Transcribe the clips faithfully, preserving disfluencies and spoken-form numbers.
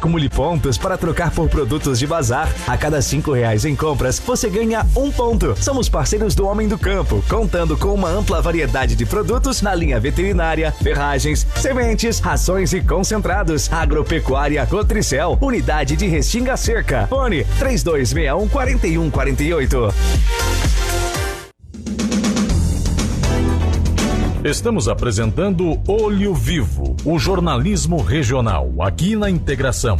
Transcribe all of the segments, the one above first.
acumule pontos para trocar por produtos de bazar. A cada cinco reais em compras, você ganha um ponto. Somos parceiros do Homem do Campo, contando com uma ampla variedade de produtos na linha veterinária, ferragens, sementes, rações e concentrados. Agropecuária Cotricel, unidade de Restinga Seca. Fone três dois seis um, quatro um quatro oito. Estamos apresentando Olho Vivo, o jornalismo regional, aqui na Integração.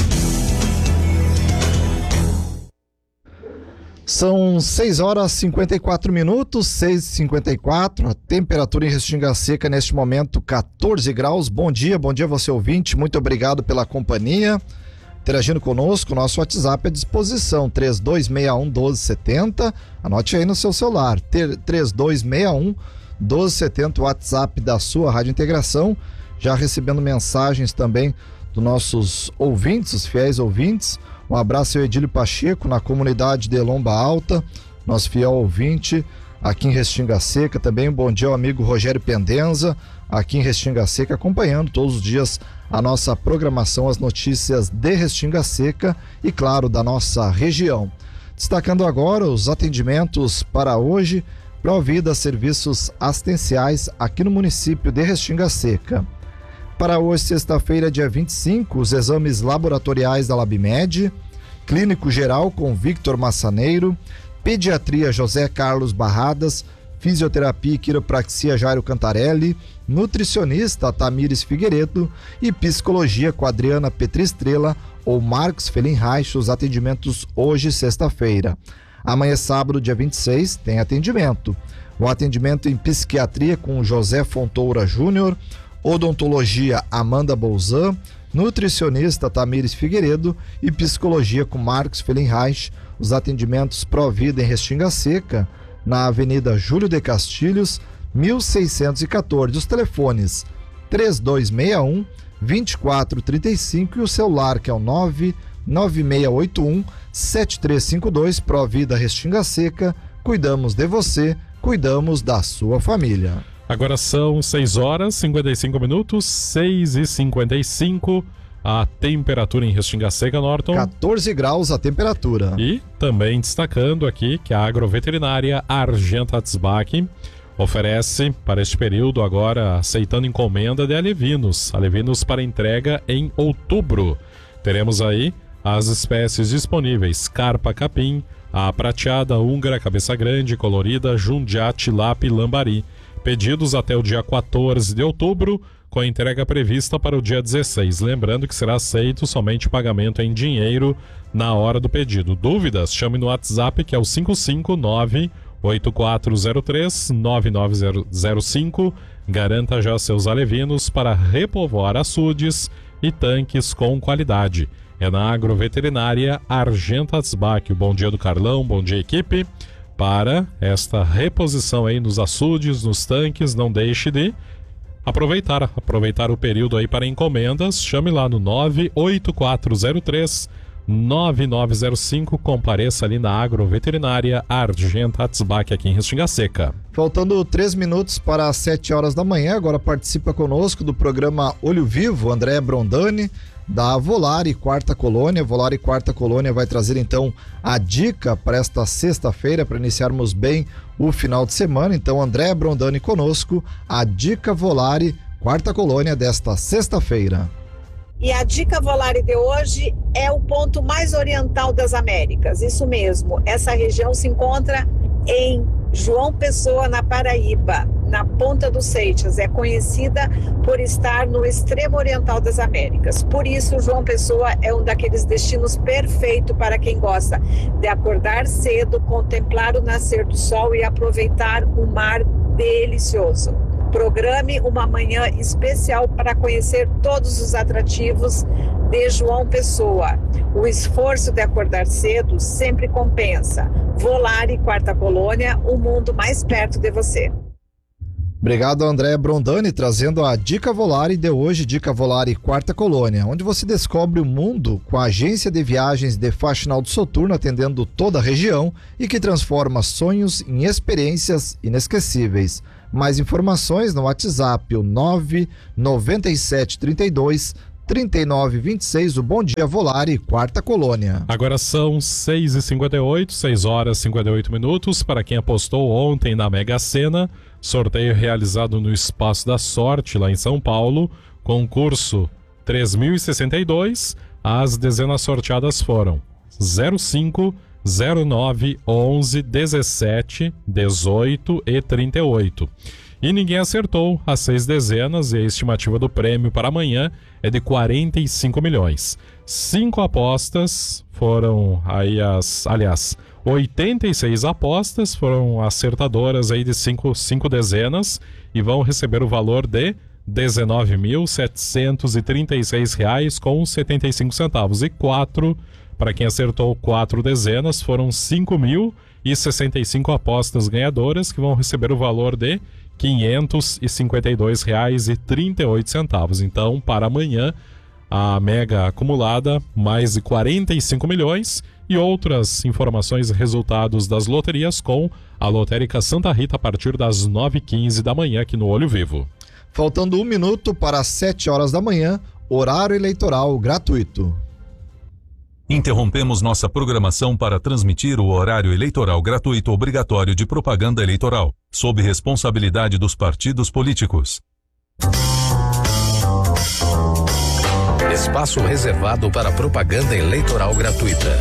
São seis horas e cinquenta e quatro minutos, seis e cinquenta e quatro, a temperatura em Restinga Seca neste momento quatorze graus. Bom dia, bom dia você ouvinte, muito obrigado pela companhia. Interagindo conosco, nosso WhatsApp à disposição, três dois seis um, um dois sete zero, anote aí no seu celular, três dois seis um, um dois sete zero, WhatsApp da sua Rádio Integração, já recebendo mensagens também dos nossos ouvintes, os fiéis ouvintes. Um abraço ao Edílio Pacheco, na comunidade de Lomba Alta, nosso fiel ouvinte, aqui em Restinga Seca. Também um bom dia ao amigo Rogério Pendenza, aqui em Restinga Seca, acompanhando todos os dias a nossa programação, as notícias de Restinga Seca e, claro, da nossa região. Destacando agora os atendimentos para hoje, Provida Serviços Assistenciais aqui no município de Restinga Seca. Para hoje, sexta-feira, dia vinte e cinco, os exames laboratoriais da Labmed, Clínico Geral com Victor Massaneiro, Pediatria José Carlos Barradas, Fisioterapia e Quiropraxia Jairo Cantarelli, Nutricionista Tamires Figueiredo e Psicologia com Adriana Petristrela ou Marcos Felinreich, os atendimentos hoje, sexta-feira. Amanhã, sábado, dia vinte e seis, tem atendimento. O atendimento em Psiquiatria com José Fontoura Júnior, Odontologia Amanda Bolzan, Nutricionista Tamires Figueiredo e Psicologia com Marcos Felinreich, os atendimentos Provida em Restinga Seca, na Avenida Júlio de Castilhos, mil seiscentos e quatorze, os telefones três dois seis um, dois quatro três cinco e o celular que é o nove nove seis oito um, sete três cinco dois. Provida Restinga Seca, cuidamos de você, cuidamos da sua família. Agora são seis horas e cinquenta e cinco minutos, seis e cinquenta e cinco, a temperatura em Restinga Seca, Norton. quatorze graus a temperatura. E também destacando aqui que a agroveterinária Argenta Atzbach oferece para este período agora aceitando encomenda de alevinos, alevinos para entrega em outubro. Teremos aí as espécies disponíveis: carpa capim, a prateada, húngara, cabeça grande, colorida, jundiá, tilápia e lambari. Pedidos até o dia quatorze de outubro, com a entrega prevista para o dia dezesseis. Lembrando que será aceito somente pagamento em dinheiro na hora do pedido. Dúvidas? Chame no WhatsApp que é o cinco cinco nove oito quatro zero três nove nove zero cinco. Garanta já seus alevinos para repovoar açudes e tanques com qualidade. É na agroveterinária Argenta Atzbach. Bom dia do Carlão, bom dia equipe. Para esta reposição aí nos açudes, nos tanques, não deixe de aproveitar, aproveitar o período aí para encomendas. Chame lá no nove oito quatro zero três nove nove zero cinco, compareça ali na agroveterinária Argenta Atzbach aqui em Restinga Seca. Faltando três minutos para as sete horas da manhã, agora participa conosco do programa Olho Vivo, André Brondani, da Volare Quarta Colônia. Volare Quarta Colônia vai trazer então a dica para esta sexta-feira, para iniciarmos bem o final de semana. Então, André Brondani conosco, a dica Volare Quarta Colônia desta sexta-feira. E a dica Volare de hoje é o ponto mais oriental das Américas, isso mesmo. Essa região se encontra em João Pessoa, na Paraíba, na Ponta dos Seixas. É conhecida por estar no extremo oriental das Américas. Por isso, João Pessoa é um daqueles destinos perfeitos para quem gosta de acordar cedo, contemplar o nascer do sol e aproveitar o mar delicioso. Programe uma manhã especial para conhecer todos os atrativos de João Pessoa. O esforço de acordar cedo sempre compensa. Volare Quarta Colônia, o mundo mais perto de você. Obrigado, André Brondani, trazendo a Dica Volare de hoje, Dica Volare Quarta Colônia, onde você descobre o mundo com a agência de viagens de Faxinal Soturno, atendendo toda a região e que transforma sonhos em experiências inesquecíveis. Mais informações no WhatsApp, o nove nove sete três dois trinta e nove vinte e seis, o Bom Dia Volare, quarta colônia. Agora são seis e cinquenta e oito, seis horas e cinquenta e oito minutos. Para quem apostou ontem na Mega Sena, sorteio realizado no Espaço da Sorte, lá em São Paulo, concurso três mil e sessenta e dois. As dezenas sorteadas foram zero cinco, zero nove, onze, dezessete, dezoito e trinta e oito. E ninguém acertou as seis dezenas, e a estimativa do prêmio para amanhã é de quarenta e cinco milhões. Cinco apostas foram aí as, aliás, oitenta e seis apostas foram acertadoras aí de cinco, cinco dezenas e vão receber o valor de dezenove mil setecentos e trinta e seis reais com setenta e cinco centavos. E quatro, para quem acertou quatro dezenas, foram cinco mil e sessenta e cinco apostas ganhadoras que vão receber o valor de quinhentos e cinquenta e dois reais e trinta e oito centavos. Então, para amanhã, a mega acumulada, mais de quarenta e cinco milhões, e outras informações e resultados das loterias com a Lotérica Santa Rita a partir das nove e quinze da manhã aqui no Olho Vivo. Faltando um minuto para as sete horas da manhã, horário eleitoral gratuito. Interrompemos nossa programação para transmitir o horário eleitoral gratuito obrigatório de propaganda eleitoral, sob responsabilidade dos partidos políticos. Espaço reservado para propaganda eleitoral gratuita.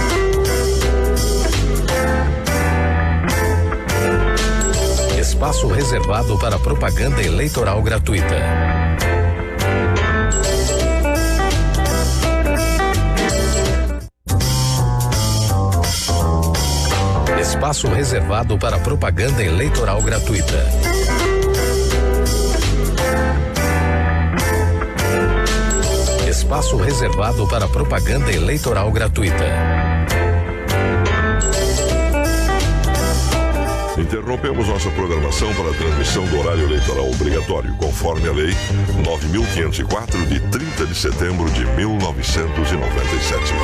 Espaço reservado para propaganda eleitoral gratuita. Espaço reservado para propaganda eleitoral gratuita. Espaço reservado para propaganda eleitoral gratuita. Interrompemos nossa programação para a transmissão do horário eleitoral obrigatório, conforme a Lei nove mil quinhentos e quatro, de trinta de setembro de mil novecentos e noventa e sete.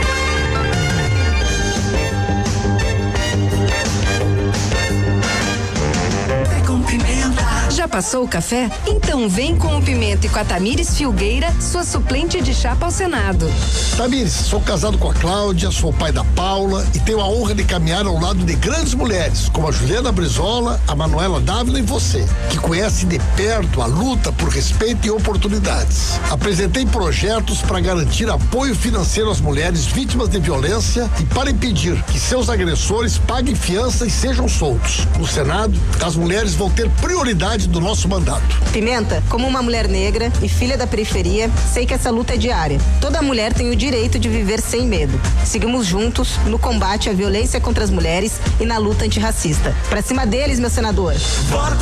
Já passou o café? Então vem com o Pimenta e com a Tamires Filgueira, sua suplente de chapa ao Senado. Tamires, sou casado com a Cláudia, sou pai da Paula e tenho a honra de caminhar ao lado de grandes mulheres, como a Juliana Brizola, a Manuela Dávila e você, que conhece de perto a luta por respeito e oportunidades. Apresentei projetos para garantir apoio financeiro às mulheres vítimas de violência e para impedir que seus agressores paguem fiança e sejam soltos. No Senado, as mulheres vão ter prioridade do nosso mandato. Pimenta, como uma mulher negra e filha da periferia, sei que essa luta é diária. Toda mulher tem o direito de viver sem medo. Seguimos juntos no combate à violência contra as mulheres e na luta antirracista. Pra cima deles, meu senador.